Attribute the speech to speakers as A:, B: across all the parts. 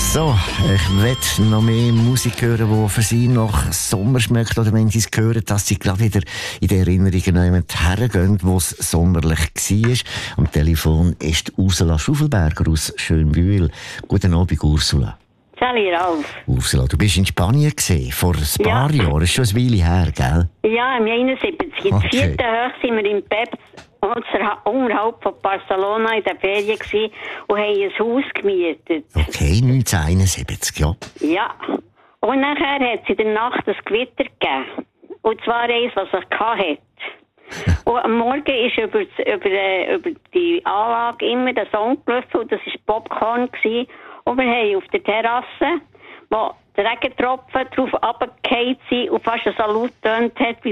A: So, ich will noch mehr Musik hören, die für Sie nach Sommer schmeckt. Oder wenn Sie es hören, dass Sie gerade wieder in den Erinnerungen jemand hergehen, wo es sommerlich war. Am Telefon ist Ursula Schuffelberger aus Schönbühl. Guten Abend, Ursula.
B: Salut, Ralf.
A: Ursula, du bist in Spanien gesehen, vor ein paar Jahren. Das ist schon ein Weile her, gell?
B: Ja, im 71. Im 4. Hoch sind wir in Pep, unterhalb von Barcelona in der Ferien gewesen und haben ein Haus gemietet.
A: Okay, 1971, ja.
B: Ja. Und nachher hat es in der Nacht ein Gewitter gegeben. Und zwar eins, was er hatte. Und am Morgen ist über die Anlage immer der Song gelaufen und das war Popcorn gewesen. Und wir haben auf der Terrasse, wo die Regentropfen drauf runtergefallen sind und fast so laut getönt hat, wie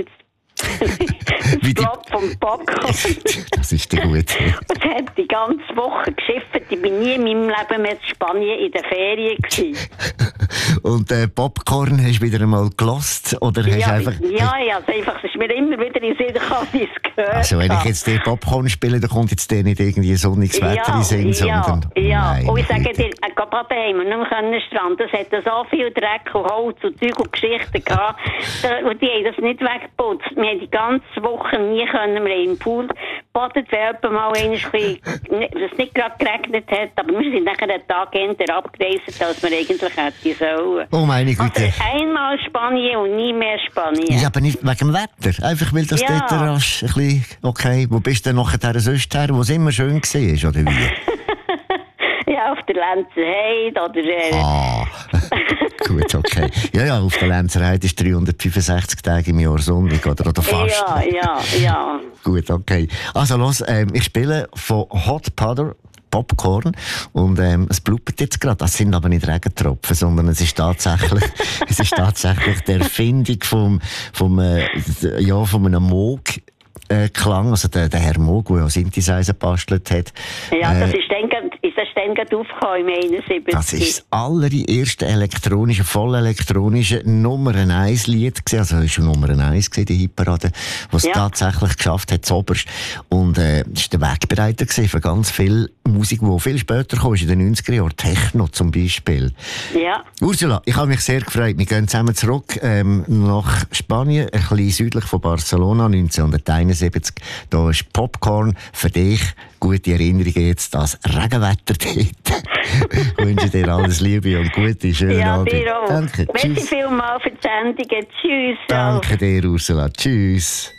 B: das Plop vom Popcorn.
A: Das ist der gut.
B: Und es hat die ganze Woche geschifft. Ich bin nie in meinem Leben mehr in Spanien in der Ferien gewesen.
A: Und Popcorn hast du wieder einmal gelost? Oder hast
B: Ja,
A: einfach...
B: es ist mir immer wieder in den Sinn gekommen, wie es gehört.
A: Also wenn ich jetzt den Popcorn spiele, dann kommt jetzt der nicht irgendwie ein sonniges Wetter in den Sinn, sondern... Nein,
B: und ich sage dir, gerade daheim, wir nicht mehr Strand, das hat so viel Dreck und Holz und Zeug und Geschichten gehabt. Und die haben das nicht weggeputzt. Wir haben die ganze Woche nie können, wir haben im Pool gebadet, wenn jemand mal es nicht gerade geregnet hat, aber wir sind nachher einen Tag hinterher abgereist, als wir eigentlich hätten sollen.
A: Oh meine Güte.
B: Also einmal Spanien und nie mehr Spanien.
A: Ja, aber nicht wegen dem Wetter. Einfach weil das dort rasch ein bisschen... Okay, wo bist du denn nachher sonst her, wo es immer schön war, oder wie?
B: Ja, auf der Lenzerheide oder...
A: Gut, okay. Ja, auf der Lenzerheide ist 365 Tage im Jahr sonnig, oder fast.
B: Ja.
A: Gut, okay. Also los, ich spiele von Hot Powder Popcorn und es blubbert jetzt gerade. Das sind aber nicht Regentropfen, sondern es ist tatsächlich die Erfindung vom einem Moog. Klang, also der Herr Moog, der ja Synthesizer gebastelt hat.
B: Ja, das ist dann gerade aufgekommen im 71.
A: Das ist das allererste voll elektronische Nummer 1 Lied gewesen. Also es war Nummer 1 gewesen, die Hitparade, was es tatsächlich geschafft hat, zuoberst. Und es war der Wegbereiter gewesen für ganz viel Musik, die viel später kam, in den 90er Jahren. Techno zum Beispiel. Ja. Ursula, ich habe mich sehr gefreut. Wir gehen zusammen zurück nach Spanien, ein bisschen südlich von Barcelona, 1971. Da ist Popcorn für dich. Gute Erinnerungen jetzt, das Regenwetter dort. Ich wünsche dir alles Liebe und Gute, schönen Abend.
B: Ja, dir auch.
A: Danke,
B: Merci vielmals für die Sendung. Tschüss.
A: Danke dir, Ursula. Tschüss.